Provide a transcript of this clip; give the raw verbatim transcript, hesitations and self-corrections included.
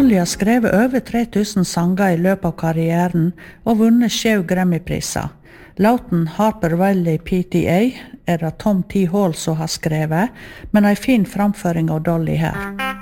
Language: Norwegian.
Dolly har skrevet over tre tusen sanger i løpet av karrieren og vunnet sju Grammy-priser. Låten Harper Valley P T A er det Tom T. Hall som har skrevet, men en fin framføring av Dolly her.